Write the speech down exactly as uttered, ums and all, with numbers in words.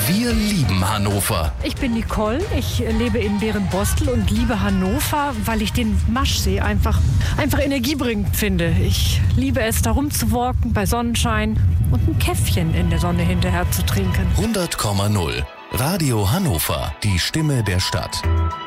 Wir lieben Hannover. Ich bin Nicole, ich lebe in Berenbostel und liebe Hannover, weil ich den Maschsee einfach, einfach energiebringend finde. Ich liebe es, da rumzuwalken bei Sonnenschein und ein Käffchen in der Sonne hinterher zu trinken. hundert Komma null Radio Hannover, die Stimme der Stadt.